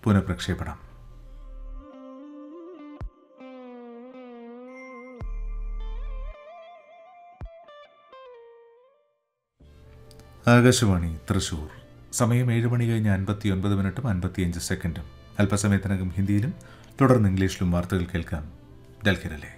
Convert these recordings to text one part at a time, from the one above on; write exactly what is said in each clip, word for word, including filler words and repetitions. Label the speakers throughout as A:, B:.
A: പുനഃപ്രക്ഷേപണം. ആകാശവാണി തൃശൂർ. സമയം ഏഴ് മണി കഴിഞ്ഞ് അൻപത്തി ഒൻപത് മിനിറ്റും അൻപത്തിയഞ്ച് സെക്കൻഡും. അല്പസമയത്തിനകം ഹിന്ദിയിലും തുടർന്ന് ഇംഗ്ലീഷിലും വാർത്തകൾ കേൾക്കാം. ഡൽഹിയിലെ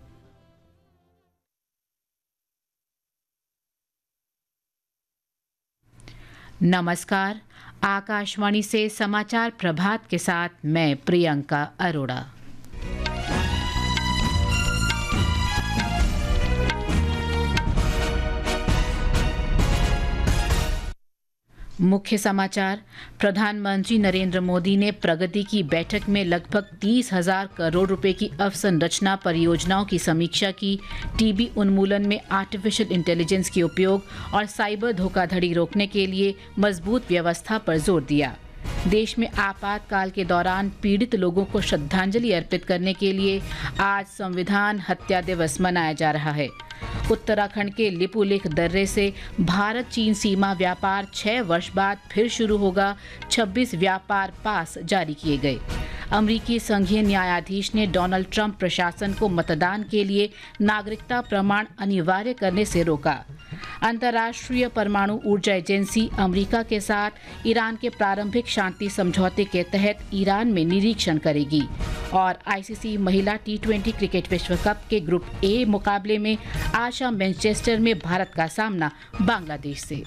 B: नमस्कार, आकाशवाणी से समाचार प्रभात के साथ मैं प्रियंका अरोड़ा। मुख्य समाचार। प्रधानमंत्री नरेंद्र मोदी ने प्रगति की बैठक में लगभग तीस हजार करोड़ रुपए की अवसंरचना परियोजनाओं की समीक्षा की। टीबी उन्मूलन में आर्टिफिशियल इंटेलिजेंस के उपयोग और साइबर धोखाधड़ी रोकने के लिए मजबूत व्यवस्था पर जोर दिया। देश में आपातकाल के दौरान पीड़ित लोगों को श्रद्धांजलि अर्पित करने के लिए आज संविधान हत्या दिवस मनाया जा रहा है। उत्तराखंड के लिपुलेख दर्रे से भारत चीन सीमा व्यापार छह वर्ष बाद फिर शुरू होगा। छब्बीस व्यापार पास जारी किए गए। अमेरिकी संघीय न्यायाधीश ने डोनाल्ड ट्रंप प्रशासन को मतदान के लिए नागरिकता प्रमाण अनिवार्य करने से रोका। अंतर्राष्ट्रीय परमाणु ऊर्जा एजेंसी अमेरिका के साथ ईरान के प्रारंभिक शांति समझौते के तहत ईरान में निरीक्षण करेगी। और आईसीसी महिला टी ट्वेंटी क्रिकेट विश्व कप के ग्रुप ए मुकाबले में आज शाम मैनचेस्टर में भारत का सामना बांग्लादेश से।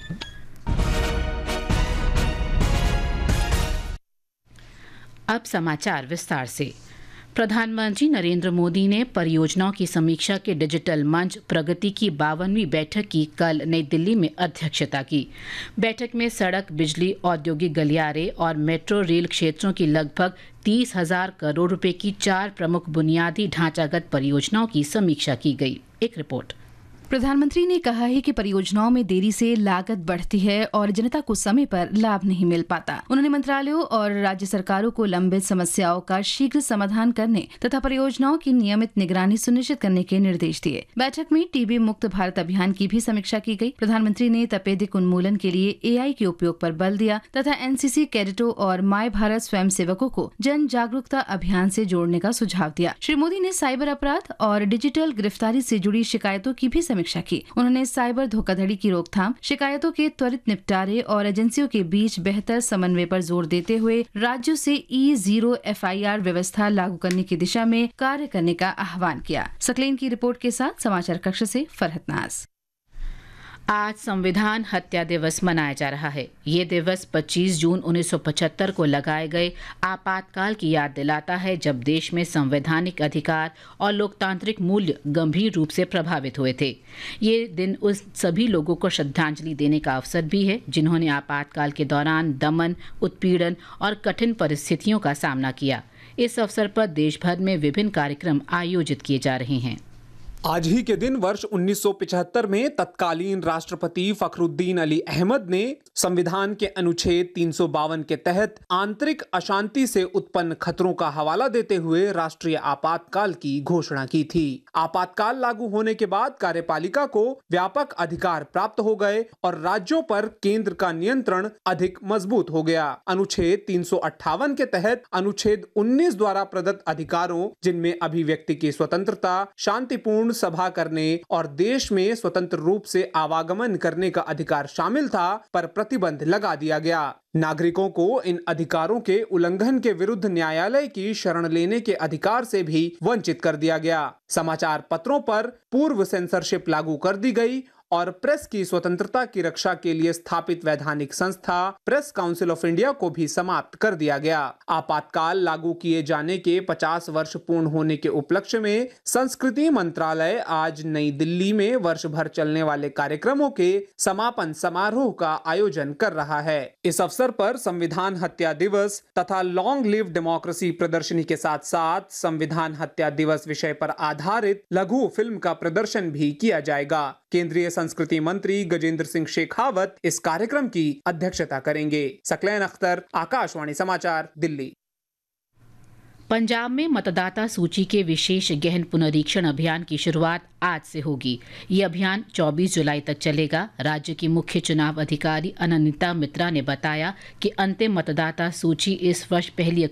B: अब समाचार विस्तार से। प्रधानमंत्री नरेंद्र मोदी ने परियोजनाओं की समीक्षा के डिजिटल मंच प्रगति की बावनवीं बैठक की कल नई दिल्ली में अध्यक्षता की। बैठक में सड़क, बिजली, औद्योगिक गलियारे और मेट्रो रेल क्षेत्रों की लगभग तीस हजार करोड़ रुपए की चार प्रमुख बुनियादी ढांचागत परियोजनाओं की समीक्षा की गई। एक रिपोर्ट।
C: प्रधानमंत्री ने कहा है कि परियोजनाओं में देरी से लागत बढ़ती है और जनता को समय पर लाभ नहीं मिल पाता। उन्होंने मंत्रालयों और राज्य सरकारों को लंबित समस्याओं का शीघ्र समाधान करने तथा परियोजनाओं की नियमित निगरानी सुनिश्चित करने के निर्देश दिए। बैठक में टीबी मुक्त भारत अभियान की भी समीक्षा की गई। प्रधानमंत्री ने तपेदिक उन्मूलन के लिए एआई के उपयोग पर बल दिया तथा एनसीसी कैडेटों और माय भारत स्वयं सेवकों को जन जागरूकता अभियान से जोड़ने का सुझाव दिया। श्री मोदी ने साइबर अपराध और डिजिटल गिरफ्तारी से जुड़ी शिकायतों की भी समीक्षा की। उन्होंने साइबर धोखाधड़ी की रोकथाम, शिकायतों के त्वरित निपटारे और एजेंसियों के बीच बेहतर समन्वय पर जोर देते हुए राज्यों से ई जीरो एफआईआर व्यवस्था लागू करने की दिशा में कार्य करने का आह्वान किया। सकलेन की रिपोर्ट के साथ समाचार कक्ष से फरहत नाज।
B: आज संविधान हत्या दिवस मनाया जा रहा है। ये दिवस पच्चीस जून उन्नीस सौ पचहत्तर को लगाए गए आपातकाल की याद दिलाता है, जब देश में संवैधानिक अधिकार और लोकतांत्रिक मूल्य गंभीर रूप से प्रभावित हुए थे। ये दिन उस सभी लोगों को श्रद्धांजलि देने का अवसर भी है जिन्होंने आपातकाल के दौरान दमन, उत्पीड़न और कठिन परिस्थितियों का सामना किया। इस अवसर पर देश भर में विभिन्न कार्यक्रम आयोजित किए जा रहे हैं।
D: आज ही के दिन वर्ष उन्नीस सौ पचहत्तर में तत्कालीन राष्ट्रपति फखरुद्दीन अली अहमद ने संविधान के अनुच्छेद तीन सौ बावन के तहत आंतरिक अशांति से उत्पन्न खतरों का हवाला देते हुए राष्ट्रीय आपातकाल की घोषणा की थी। आपातकाल लागू होने के बाद कार्यपालिका को व्यापक अधिकार प्राप्त हो गए और राज्यों पर केंद्र का नियंत्रण अधिक मजबूत हो गया। अनुच्छेद तीन सौ अट्ठावन के तहत अनुच्छेद उन्नीस द्वारा प्रदत्त अधिकारों, जिनमें अभिव्यक्ति की स्वतंत्रता, शांतिपूर्ण सभा करने और देश में स्वतंत्र रूप से आवागमन करने का अधिकार शामिल था, पर प्रतिबंध लगा दिया गया। नागरिकों को इन अधिकारों के उल्लंघन के विरुद्ध न्यायालय की शरण लेने के अधिकार से भी वंचित कर दिया गया। समाचार पत्रों पर पूर्व सेंसरशिप लागू कर दी गई और प्रेस की स्वतंत्रता की रक्षा के लिए स्थापित वैधानिक संस्था प्रेस काउंसिल ऑफ इंडिया को भी समाप्त कर दिया गया। आपातकाल लागू किए जाने के पचास वर्ष पूर्ण होने के उपलक्ष्य में संस्कृति मंत्रालय आज नई दिल्ली में वर्ष भर चलने वाले कार्यक्रमों के समापन समारोह का आयोजन कर रहा है। इस अवसर पर संविधान हत्या दिवस तथा लॉन्ग लिव डेमोक्रेसी प्रदर्शनी के साथ साथ संविधान हत्या दिवस विषय पर आधारित लघु फिल्म का प्रदर्शन भी किया जाएगा। केंद्रीय संस्कृति मंत्री गजेंद्र सिंह शेखावत इस कार्यक्रम की अध्यक्षता करेंगे। सकलैन अख्तर, आकाशवाणी समाचार, दिल्ली।
B: पंजाब में मतदाता सूची के विशेष गहन पुनरीक्षण अभियान की शुरुआत आज से होगी। ये अभियान चौबीस जुलाई तक चलेगा। राज्य की मुख्य चुनाव अधिकारी अनन्विता मित्रा ने बताया कि अंतिम मतदाता सूची इस वर्ष पहली